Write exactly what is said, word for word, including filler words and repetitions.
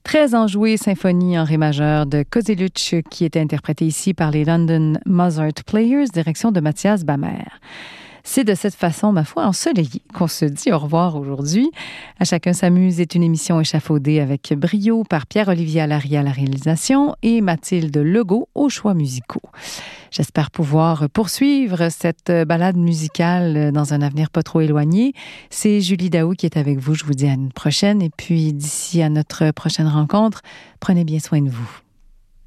Très enjouée symphonie en ré majeur de Kozeluch qui était interprétée ici par les London Mozart Players, direction de Mathias Bamer. C'est de cette façon, ma foi, ensoleillée qu'on se dit au revoir aujourd'hui. À chacun s'amuse est une émission échafaudée avec brio par Pierre-Olivier Allary à la réalisation et Mathilde Legault aux choix musicaux. J'espère pouvoir poursuivre cette balade musicale dans un avenir pas trop éloigné. C'est Julie Daou qui est avec vous. Je vous dis à une prochaine. Et puis, d'ici à notre prochaine rencontre, prenez bien soin de vous.